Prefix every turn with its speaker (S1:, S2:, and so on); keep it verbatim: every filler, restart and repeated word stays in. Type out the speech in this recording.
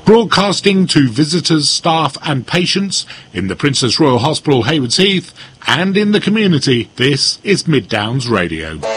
S1: Broadcasting to visitors, staff and patients in the Princess Royal Hospital, Haywards Heath, and in the community, this is Mid Downs Radio.